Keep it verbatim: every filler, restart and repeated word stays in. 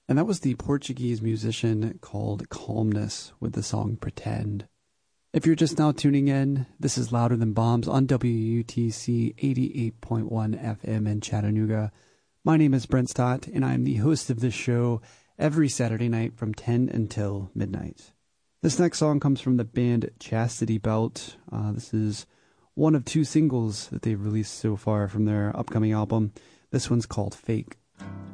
And that was the Portuguese musician called Calmness with the song Pretend. If you're just now tuning in, this is Louder Than Bombs on W U T C eighty-eight point one F M in Chattanooga. My name is Brent Stott, and I'm the host of this show every Saturday night from ten until midnight. This next song comes from the band Chastity Belt. Uh, this is one of two singles that they've released so far from their upcoming album. This one's called Fake.